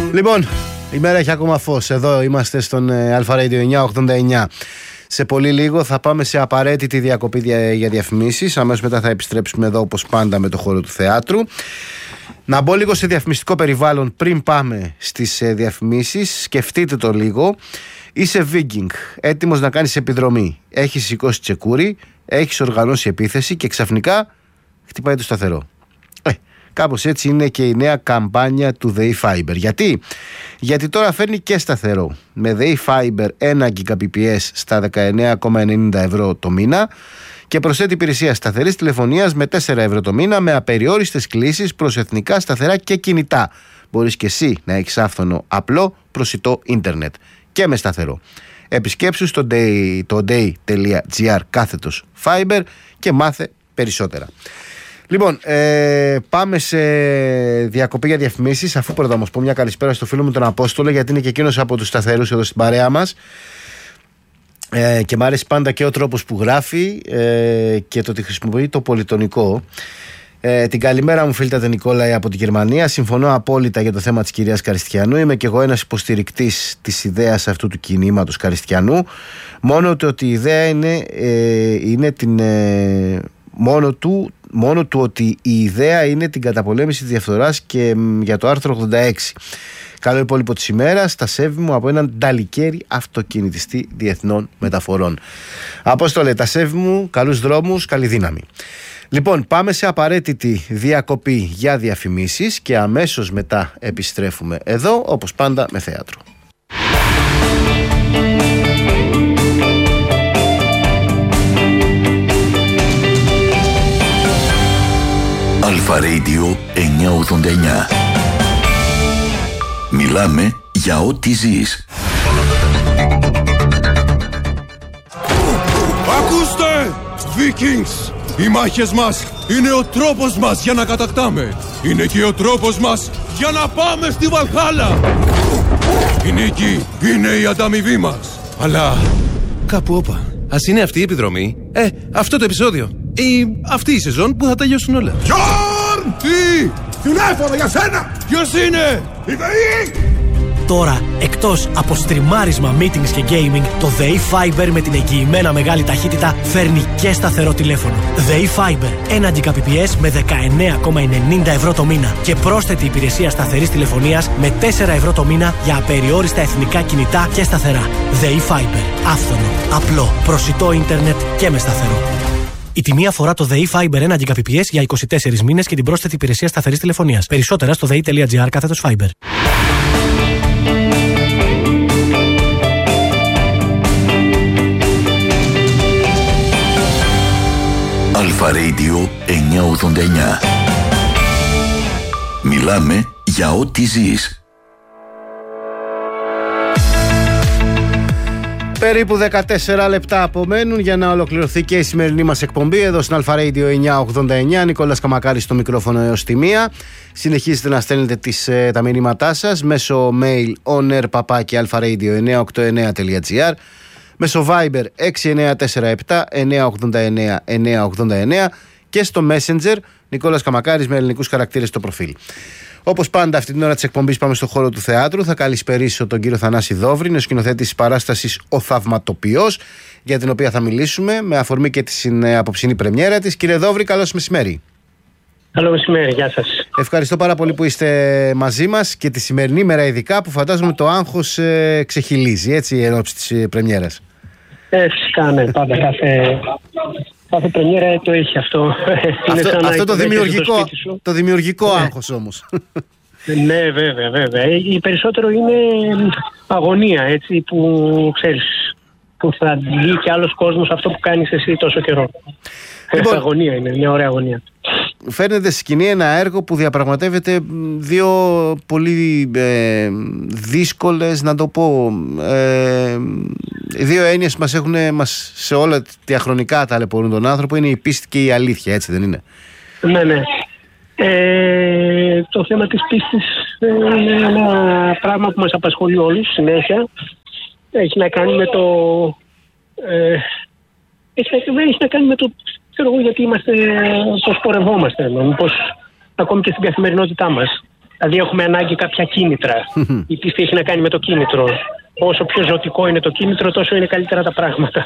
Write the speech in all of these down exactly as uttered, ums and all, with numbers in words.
Λοιπόν, η μέρα έχει ακόμα φως. Εδώ είμαστε στον Αλφα Radio εννιακόσια ογδόντα εννιά. Σε πολύ λίγο θα πάμε σε απαραίτητη διακοπή για διαφημίσεις. Αμέσως μετά θα επιστρέψουμε εδώ όπως πάντα με το χώρο του θεάτρου. Να μπω λίγο σε διαφημιστικό περιβάλλον πριν πάμε στις διαφημίσεις. Σκεφτείτε το λίγο. Είσαι Viking, έτοιμος να κάνεις επιδρομή. Έχεις σηκώσει τσεκούρι, έχεις οργανώσει επίθεση και ξαφνικά χτυπάει το σταθερό. Ε, κάπως έτσι είναι και η νέα καμπάνια του ΔΕΗ Fiber. Γιατί? Γιατί τώρα φέρνει και σταθερό. Με ΔΕΗ Fiber ένα Gbps στα δεκαεννέα κόμμα ενενήντα ευρώ το μήνα και προσθέτει υπηρεσία σταθερής τηλεφωνίας με τέσσερα ευρώ το μήνα με απεριόριστες κλήσεις προς εθνικά σταθερά και κινητά. Μπορείς και εσύ να έχεις άφθονο, απλό, προσιτό ίντερνετ και με σταθερό. Επισκέψου στο day, το day.gr κάθετος Fiber και μάθε περισσότερα. Λοιπόν, ε, πάμε σε διακοπή για διαφημίσεις. Αφού πρώτα όμως πω μια καλησπέρα στο φίλο μου τον Απόστολο, γιατί είναι και εκείνος από τους σταθερούς εδώ στην παρέα μας. Ε, και μου αρέσει πάντα και ο τρόπος που γράφει ε, και το ότι χρησιμοποιεί το πολυτονικό. Ε, την καλημέρα μου, φίλτατε Νικόλαη από τη Γερμανία. Συμφωνώ απόλυτα για το θέμα της κυρίας Καριστιανού. Είμαι και εγώ ένας υποστηρικτής της ιδέας αυτού του κινήματος Καριστιανού. Μόνο το ότι η ιδέα είναι, ε, είναι την, ε, μόνο, του, μόνο του ότι η ιδέα είναι την καταπολέμηση της διαφθοράς και μ, για το άρθρο ογδόντα έξι. Καλό υπόλοιπο της ημέρας, τα σέβη μου από έναν νταλικέρι αυτοκινητιστή διεθνών μεταφορών. Απόστολε, τα σέβη μου, καλούς δρόμους, καλή δύναμη. Λοιπόν, πάμε σε απαραίτητη διακοπή για διαφημίσεις και αμέσως μετά επιστρέφουμε εδώ, όπως πάντα, με θέατρο. Αλφα Radio εννιακόσια ογδόντα εννιά. Μιλάμε για ό,τι ζεις. Ακούστε, Vikings! Οι μάχες μας είναι ο τρόπος μας για να κατακτάμε. Είναι και ο τρόπος μας για να πάμε στη Βαλχάλα. Η νίκη είναι η ανταμοιβή μας. Αλλά κάπου όπα. Ας είναι αυτή η επιδρομή, ε, αυτό το επεισόδιο ή αυτή η σεζόν που θα τελειώσουν όλα. Γιόρν! Τι! Τηλέφωνο για σένα! Ποιος είναι? Η ΔΕΗ! Τώρα, εκτός από στριμάρισμα, meetings και gaming, το ΔΕΗ Fiber με την εγγυημένα μεγάλη ταχύτητα φέρνει και σταθερό τηλέφωνο. ΔΕΗ Fiber, ένα Gbps με δεκαεννέα κόμμα ενενήντα ευρώ το μήνα και πρόσθετη υπηρεσία σταθερής τηλεφωνίας με τέσσερα ευρώ το μήνα για απεριόριστα εθνικά κινητά και σταθερά. ΔΕΗ Fiber, άφθονο, απλό, προσιτό ίντερνετ και με σταθερό. Η τιμή αφορά το ΔΕΗ Fiber ένα Gbps για είκοσι τέσσερις μήνες και την πρόσθετη υπηρεσία σταθερής τηλεφωνίας. Περισσότερα στο dei.gr κάθετος Fiber. Αλφα Radio εννιακόσια ογδόντα εννιά. Μιλάμε για ό,τι ζεις. Περίπου δεκατέσσερα λεπτά απομένουν για να ολοκληρωθεί και η σημερινή μας εκπομπή εδώ στην Αλφα Radio εννιακόσια ογδόντα εννιά. Νικόλας Καμακάρης στο μικρόφωνο έως τη μία. Συνεχίζετε να στέλνετε τις, ε, τα μηνύματά σας μέσω mail onair παπάκι alfaradio εννιακόσια ογδόντα εννιά τελεία gr, μέσω Viber έξι εννιά τέσσερα επτά εννιακόσια ογδόντα εννιά εννιακόσια ογδόντα εννιά και στο Messenger Νικόλας Καμακάρης με ελληνικούς χαρακτήρες στο προφίλ. Όπως πάντα, αυτή την ώρα της εκπομπής πάμε στο χώρο του θεάτρου. Θα καλησπερίσω τον κύριο Θανάση Δόβρη, είναι ο σκηνοθέτης της παράστασης Ο Θαυματοποιός, για την οποία θα μιλήσουμε με αφορμή και την απόψινή πρεμιέρα της. Κύριε Δόβρη, καλώς μεσημέρι. Καλό μεσημέρι, γεια σας. Ευχαριστώ πάρα πολύ που είστε μαζί μας και τη σημερινή μέρα, ειδικά που φαντάζομαι το άγχος ε, ξεχυλίζει, έτσι, εν ώψη της ε, πρεμιέρας. Ε, φυσικά, ναι, πάντα κάθε. Κάθε πρεμιέρα το έχει αυτό. Αυτό, αυτό το δημιουργικό, το δημιουργικό ναι. άγχος όμως. Ναι, βέβαια, βέβαια. Η περισσότερο είναι αγωνία, έτσι, που ξέρεις, που θα δει και άλλος κόσμος αυτό που κάνεις εσύ τόσο καιρό. Λοιπόν, αγωνία είναι, μια ωραία αγωνία. Φέρνετε στη σκηνή ένα έργο που διαπραγματεύεται δύο πολύ ε, δύσκολες, να το πω, ε, δύο έννοιες που μας έχουν μας, σε όλα διαχρονικά ταλαιπωρούν τον άνθρωπο, είναι η πίστη και η αλήθεια, έτσι δεν είναι? Ναι, ναι. Ε, το θέμα της πίστης είναι ένα πράγμα που μας απασχολεί όλους συνέχεια. Έχει να κάνει με το... Ε, έχει, έχει να κάνει με το... Ξέρω εγώ γιατί είμαστε, πώς πορευόμαστε, μήπως ακόμη και στην καθημερινότητά μας. Δηλαδή έχουμε ανάγκη κάποια κίνητρα. Η πίστη έχει να κάνει με το κίνητρο. Όσο πιο ζωτικό είναι το κίνητρο, τόσο είναι καλύτερα τα πράγματα.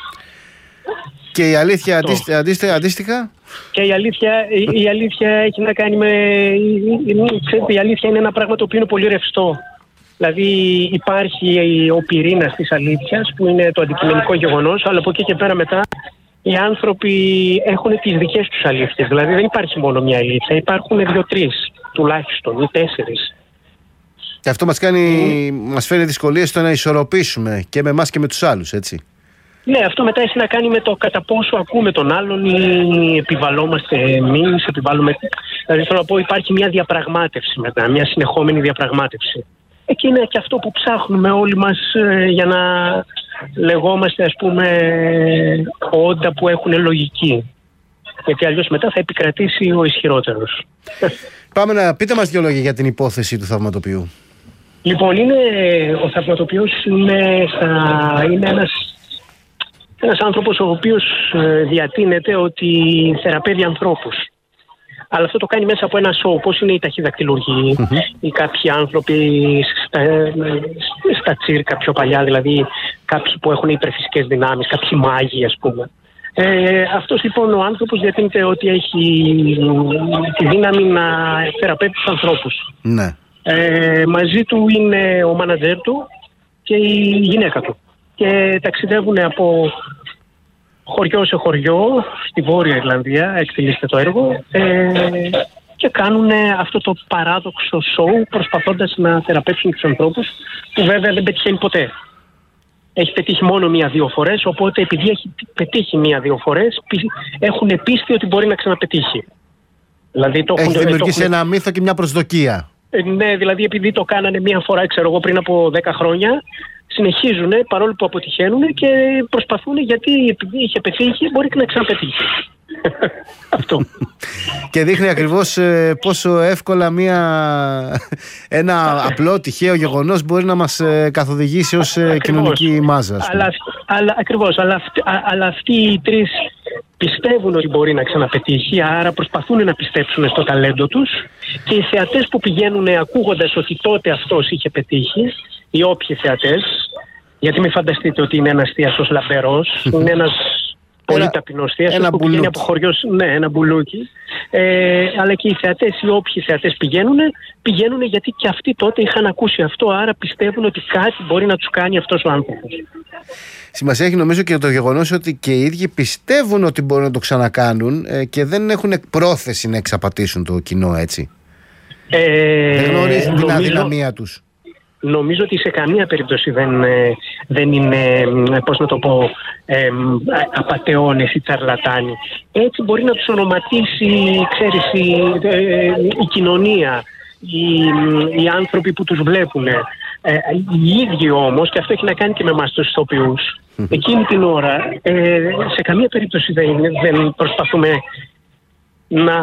Και η αλήθεια αντίστοιχα, αντίστοιχα. Και η αλήθεια, η, η αλήθεια έχει να κάνει με... Ξέρετε, η αλήθεια είναι ένα πράγμα το οποίο είναι πολύ ρευστό. Δηλαδή υπάρχει ο πυρήνας της αλήθειας που είναι το αντικειμενικό γεγονός, αλλά από εκεί και πέρα μετά οι άνθρωποι έχουν τις δικές τους αλήθειες. Δηλαδή δεν υπάρχει μόνο μια αλήθεια, υπάρχουν δύο-τρεις τουλάχιστον ή τέσσερις. Και αυτό μας κάνει, μας φέρει δυσκολίες στο να ισορροπήσουμε και με εμάς και με τους άλλους, έτσι. Ναι, αυτό μετά έχει να κάνει με το κατά πόσο ακούμε τον άλλον ή επιβαλόμαστε εμείς, επιβάλλουμε... Δηλαδή θέλω να πω υπάρχει μια διαπραγμάτευση μετά, μια συνεχόμενη διαπραγμάτευση. Εκεί είναι και αυτό που ψάχνουμε όλοι μας ε, για να λεγόμαστε ας πούμε όντα που έχουν λογική. Γιατί αλλιώς μετά θα επικρατήσει ο ισχυρότερος. Πάμε να πείτε μας δύο λόγια για την υπόθεση του θαυματοποιού. Λοιπόν, είναι, ο θαυματοποιός είναι, στα, είναι ένας, ένας άνθρωπος ο οποίος ε, διατείνεται ότι θεραπεύει ανθρώπους. Αλλά αυτό το κάνει μέσα από ένα σοου, πώς είναι οι ταχυδακτηλουργοί mm-hmm. ή κάποιοι άνθρωποι στα, στα τσίρκα πιο παλιά, δηλαδή κάποιοι που έχουν υπερφυσικές δυνάμεις, κάποιοι μάγοι ας πούμε. Ε, αυτός λοιπόν ο άνθρωπος διατείνεται ότι έχει τη δύναμη να θεραπεύει τους ανθρώπους. Ναι. Ε, μαζί του είναι ο μάνατζερ του και η γυναίκα του. Και ταξιδεύουν από χωριό σε χωριό, στη Βόρεια Ιρλανδία, εκτελείστε το έργο, ε, και κάνουν αυτό το παράδοξο σοου προσπαθώντας να θεραπεύσουν τους ανθρώπους, που βέβαια δεν πετυχαίνει ποτέ. Έχει πετύχει μόνο μία-δύο φορές, οπότε επειδή έχει πετύχει μία-δύο φορές, έχουν πίστη ότι μπορεί να ξαναπετύχει. Δηλαδή, το έχει έχουν, δημιουργήσει το έχουν... ένα μύθο και μια προσδοκία. Ε, ναι, δηλαδή επειδή το κάνανε μία φορά, ξέρω εγώ, πριν από δέκα χρόνια, συνεχίζουν παρόλο που αποτυχαίνουν και προσπαθούν γιατί επειδή είχε πετύχει μπορεί και να ξαναπετύχει. Αυτό. Και δείχνει ακριβώς ε, πόσο εύκολα μια, ένα απλό τυχαίο γεγονός μπορεί να μας ε, καθοδηγήσει ως ε, κοινωνική μάζα. Αλλά, αλλά, ακριβώς, αλλά, α, αλλά αυτοί οι τρεις πιστεύουν ότι μπορεί να ξαναπετύχει, άρα προσπαθούν να πιστέψουν στο ταλέντο τους, και οι θεατές που πηγαίνουν ακούγοντας ότι τότε αυτός είχε πετύχει, οι όποιοι θεατές, γιατί μην φανταστείτε ότι είναι ένας θείασος λαμπερός, είναι ένας πολύ ταπεινός θείασος που πηγαίνει από χωριό, ναι, ένα μπουλούκι, ε, αλλά και οι θεατές, οι όποιοι θεατές πηγαίνουν, πηγαίνουν γιατί και αυτοί τότε είχαν ακούσει αυτό, άρα πιστεύουν ότι κάτι μπορεί να τους κάνει αυτός ο άνθρωπος. Σημασία έχει νομίζω και το γεγονός ότι και οι ίδιοι πιστεύουν ότι μπορούν να το ξανακάνουν ε, και δεν έχουν πρόθεση να εξαπατήσουν το κοινό, έτσι. Ε, δεν γνωρίζουν την νομίζω... αδυναμία τους. Νομίζω ότι σε καμία περίπτωση δεν, δεν είναι, πώς να το πω, ε, απατεώνες ή τσαρλατάνοι. Έτσι μπορεί να τους ονοματίσει, ξέρεις, η, ε, η κοινωνία, οι, οι άνθρωποι που τους βλέπουν. Ε, οι ίδιοι όμως, και αυτό έχει να κάνει και με εμάς τους ηθοποιούς, εκείνη την ώρα ε, σε καμία περίπτωση δεν, δεν προσπαθούμε να,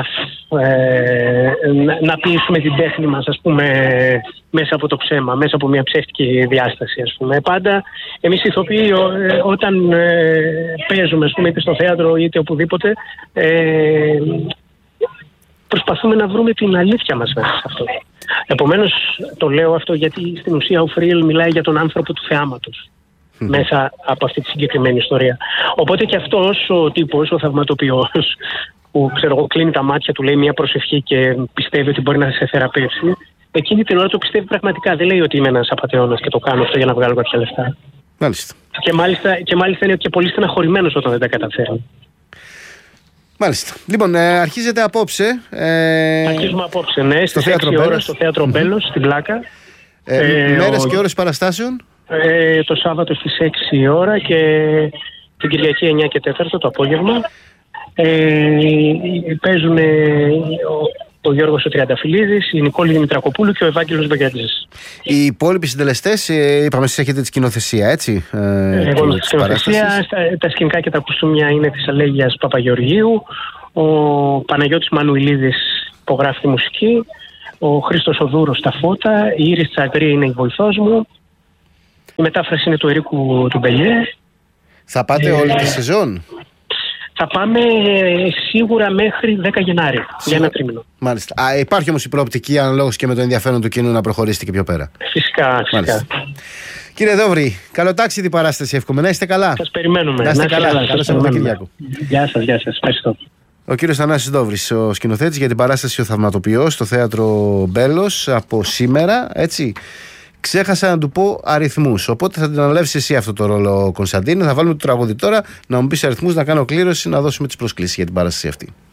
ε, να, να πείσουμε την τέχνη μας, ας πούμε, μέσα από το ψέμα, μέσα από μια ψεύτικη διάσταση, ας πούμε. Πάντα εμείς οι ηθοποιοί ε, όταν ε, παίζουμε, ας πούμε, είτε στο θέατρο είτε οπουδήποτε, ε, προσπαθούμε να βρούμε την αλήθεια μας μέσα σε αυτό. Επομένως το λέω αυτό γιατί στην ουσία ο Φρίλ μιλάει για τον άνθρωπο του θεάματος mm. μέσα από αυτή τη συγκεκριμένη ιστορία. Οπότε και αυτός ο τύπος, ο θαυματοποιός, που ξέρω εγώ κλείνει τα μάτια του, λέει μια προσευχή και πιστεύει ότι μπορεί να σε θεραπεύσει, εκείνη την ώρα το πιστεύει πραγματικά. Δεν λέει ότι είμαι ένας απατεώνας και το κάνω αυτό για να βγάλω κάποια λεφτά. Μάλιστα. Και μάλιστα, και μάλιστα είναι και πολύ στεναχωρημένος όταν δεν τα καταφέρει. Μάλιστα. Λοιπόν, ε, αρχίζετε απόψε. Ε, Αρχίζουμε απόψε, ναι, στο στις θέατρο έξι ώρα Μπέλος. στο θέατρο Μπέλος, στην Πλάκα. Ε, ε, μέρες ο... και ώρες παραστάσεων. Ε, το Σάββατο στις έξι η ώρα και την Κυριακή εννιά και τέσσερα το απόγευμα. Ε, παίζουν ε, ο, ο Γιώργος ο Τριανταφυλλίδης, η Νικόλη Δημητρακοπούλου και ο Ευάγγελος Μπαγκιατζής. Οι υπόλοιποι συντελεστές, ε, είπαμε εσείς έχετε τη σκηνοθεσία, έτσι. Ε, Εγώ με τη σκηνοθεσία, τα, τα σκηνικά και τα κουστούμια είναι της Αλέγειας Παπαγεωργίου, ο Παναγιώτης Μανουηλίδης υπογράφει τη μουσική, ο Χρήστος Οδούρος στα φώτα, η Ήρης Τσαγρή είναι η βοηθός μου, η μετάφραση είναι του Ερίκου του Μπελιέ. Θα πάτε ε, όλη τη σεζόν? θα πάμε ε, σίγουρα μέχρι δέκα Γενάρη, για ένα τρίμηνο. Μάλιστα. Α, υπάρχει όμως η προοπτική, αναλόγως και με το ενδιαφέρον του κοινού, να προχωρήσετε και πιο πέρα. Φυσικά, φυσικά. Κύριε Δόβρη, καλό ταξίδι παράσταση. Εύχομαι να είστε καλά. Σας περιμένουμε. Να είστε καλά. καλά. Καλό Σαββατοκύριακο. Γεια σας, γεια σας. Ευχαριστώ. Ο κύριος Θανάσης Δόβρης, ο σκηνοθέτης για την παράσταση «Ο Θαυματοποιός» στο θέατρο Μπέλος από σήμερα. Έτσι. Ξέχασα να του πω αριθμούς. Οπότε θα την αναλάβεις εσύ αυτό το ρόλο, Κωνσταντίνε. Θα βάλουμε το τραγούδι τώρα, να μου πεις αριθμούς, να κάνω κλήρωση, να δώσουμε τις προσκλήσεις για την παράσταση αυτή.